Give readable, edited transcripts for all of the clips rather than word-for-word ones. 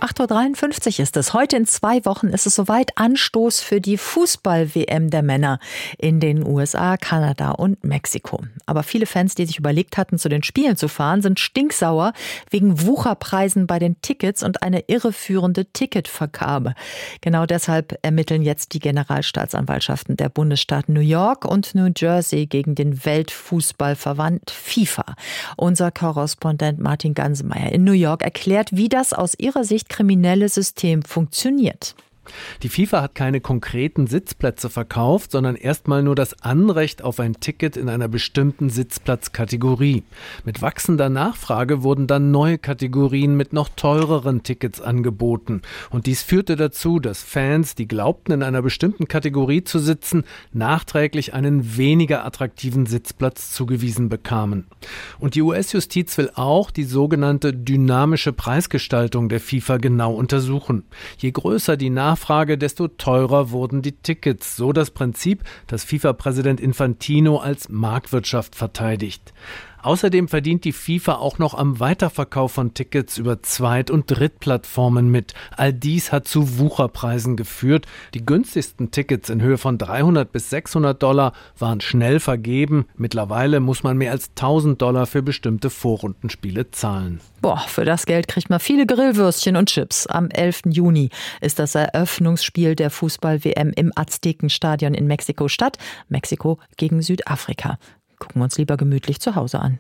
8:53 Uhr ist es. Heute in 2 Wochen ist es soweit. Anstoß für die Fußball-WM der Männer in den USA, Kanada und Mexiko. Aber viele Fans, die sich überlegt hatten, zu den Spielen zu fahren, sind stinksauer wegen Wucherpreisen bei den Tickets und einer irreführende Ticketvergabe. Genau deshalb ermitteln jetzt die Generalstaatsanwaltschaften der Bundesstaaten New York und New Jersey gegen den Weltfußballverband FIFA. Unser Korrespondent Martin Gansemeyer in New York erklärt, wie das aus ihrer Sicht kriminelle System funktioniert. Die FIFA hat keine konkreten Sitzplätze verkauft, sondern erstmal nur das Anrecht auf ein Ticket in einer bestimmten Sitzplatzkategorie. Mit wachsender Nachfrage wurden dann neue Kategorien mit noch teureren Tickets angeboten. Und dies führte dazu, dass Fans, die glaubten, in einer bestimmten Kategorie zu sitzen, nachträglich einen weniger attraktiven Sitzplatz zugewiesen bekamen. Und die US-Justiz will auch die sogenannte dynamische Preisgestaltung der FIFA genau untersuchen. Je größer die Nachfrage, desto teurer wurden die Tickets. So das Prinzip, das FIFA-Präsident Infantino als Marktwirtschaft verteidigt. Außerdem verdient die FIFA auch noch am Weiterverkauf von Tickets über Zweit- und Drittplattformen mit. All dies hat zu Wucherpreisen geführt. Die günstigsten Tickets in Höhe von $300 bis $600 waren schnell vergeben. Mittlerweile muss man mehr als $1.000 für bestimmte Vorrundenspiele zahlen. Für das Geld kriegt man viele Grillwürstchen und Chips. Am 11. Juni ist das Eröffnungsspiel der Fußball-WM im Aztekenstadion in Mexiko-Stadt. Mexiko gegen Südafrika. Gucken wir uns lieber gemütlich zu Hause an.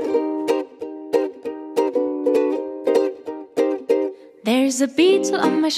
There's a beetle on my